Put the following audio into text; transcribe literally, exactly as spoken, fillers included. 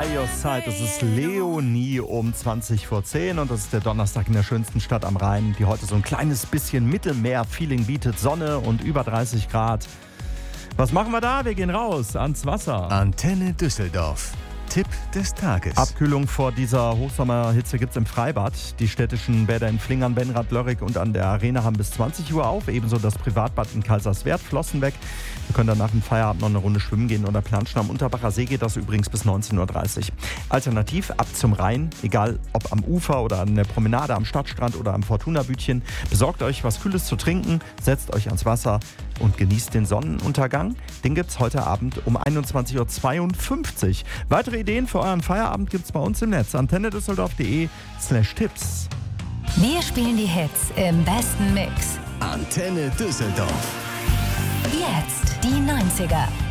By Your Side. Das ist Leonie um zwanzig vor zehn und das ist der Donnerstag in der schönsten Stadt am Rhein, die heute so ein kleines bisschen Mittelmeer-Feeling bietet. Sonne und über dreißig Grad. Was machen wir da? Wir gehen raus ans Wasser. Antenne Düsseldorf. Tipp des Tages. Abkühlung vor dieser Hochsommerhitze gibt es im Freibad. Die städtischen Bäder in Flingern, Benrath, Lörrick und an der Arena haben bis zwanzig Uhr auf. Ebenso das Privatbad in Kaiserswerth, Flossenbeck. Wir können dann nach dem Feierabend noch eine Runde schwimmen gehen oder planschen. Am Unterbacher See geht das übrigens bis neunzehn Uhr dreißig. Alternativ ab zum Rhein, egal ob am Ufer oder an der Promenade, am Stadtstrand oder am Fortuna-Bütchen. Besorgt euch was Kühles zu trinken, setzt euch ans Wasser und genießt den Sonnenuntergang. Den gibt es heute Abend um einundzwanzig Uhr zweiundfünfzig. Weitere Ideen für euren Feierabend gibt es bei uns im Netz. antenne düsseldorf punkt de slash tipps. Wir spielen die Hits im besten Mix. Antenne Düsseldorf. Jetzt die neunziger.